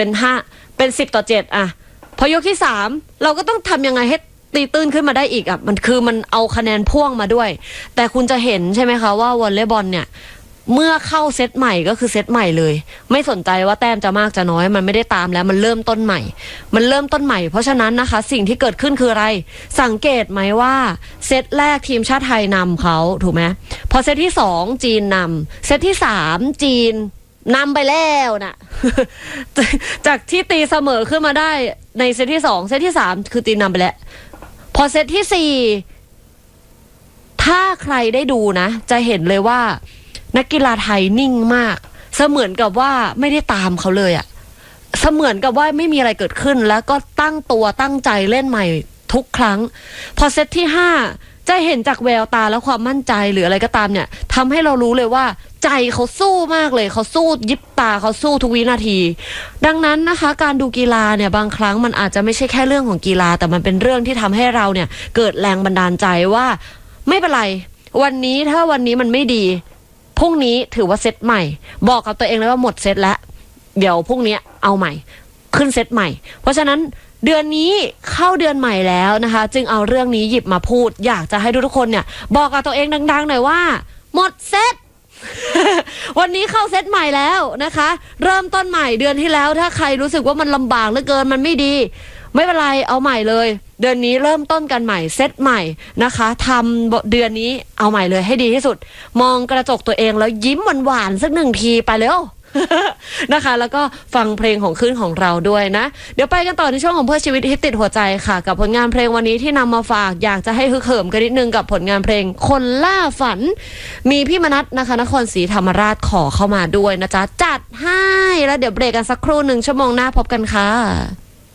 เป็น10-7อ่ะพอยกที่3เราก็ต้องทำยังไงให้ตีตื้นขึ้นมาได้อีกอ่ะมันเอาคะแนนพ่วงมาด้วยแต่คุณจะเห็นใช่ไหมคะว่าวอลเลย์บอลเนี่ยเมื่อเข้าเซตใหม่ก็คือเซตใหม่เลยไม่สนใจว่าแต้มจะมากจะน้อยมันไม่ได้ตามแล้วมันเริ่มต้นใหม่เพราะฉะนั้นนะคะสิ่งที่เกิดขึ้นคืออะไรสังเกตไหมว่าเซตแรกทีมชาติไทยนำเขาถูกไหมพอเซตที่2จีนนำเซตที่3จีนนำไปแล้วนะจากที่ตีเสมอขึ้นมาได้ในเซตที่2เซตที่3คือจีนนำไปแล้วพอเซตที่4ถ้าใครได้ดูนะจะเห็นเลยว่านักกีฬาไทยนิ่งมากเสมือนกับว่าไม่ได้ตามเขาเลยอะเสมือนกับว่าไม่มีอะไรเกิดขึ้นแล้วก็ตั้งตัวตั้งใจเล่นใหม่ทุกครั้งพอเซตที่5จะเห็นจากแววตาและความมั่นใจหรืออะไรก็ตามเนี่ยทำให้เรารู้เลยว่าใจเขาสู้มากเลยเขาสู้ยิบตาเขาสู้ทุกวินาทีดังนั้นนะคะการดูกีฬาเนี่ยบางครั้งมันอาจจะไม่ใช่แค่เรื่องของกีฬาแต่มันเป็นเรื่องที่ทำให้เราเนี่ยเกิดแรงบันดาลใจว่าไม่เป็นไรวันนี้ถ้าวันนี้มันไม่ดีพรุ่งนี้ถือว่าเซตใหม่บอกกับตัวเองเลยว่าหมดเซตแล้วเดี๋ยวพรุ่งนี้เอาใหม่ขึ้นเซตใหม่เพราะฉะนั้นเดือนนี้เข้าเดือนใหม่แล้วนะคะจึงเอาเรื่องนี้หยิบมาพูดอยากจะให้ทุกคนเนี่ยบอกกับตัวเองดังๆหน่อยว่าหมดเซต วันนี้เข้าเซตใหม่แล้วนะคะเริ่มต้นใหม่เดือนที่แล้วถ้าใครรู้สึกว่ามันลำบากเหลือเกินมันไม่ดีไม่เป็นไรเอาใหม่เลยเดือนนี้เริ่มต้นกันใหม่เซตใหม่นะคะทำเดือนนี้เอาใหม่เลยให้ดีที่สุดมองกระจกตัวเองแล้วยิ้มหวานๆสัก1 ทีไปเร็ว นะคะแล้วก็ฟังเพลงของขึ้นของเราด้วยนะเดี๋ยวไปกันต่อในช่วงของเพื่อชีวิตฮิตติดหัวใจค่ะกับผลงานเพลงวันนี้ที่นำมาฝากอยากจะให้ฮึกเหิมกันนิดนึงกับผลงานเพลงคนล่าฝันมีพี่มนัสนะคะนครศรีธรรมราชขอเข้ามาด้วยนะจ๊ะจัดให้แล้วเดี๋ยวเบรกกันสักครู่1 ชั่วโมงหน้าพบกันค่ะ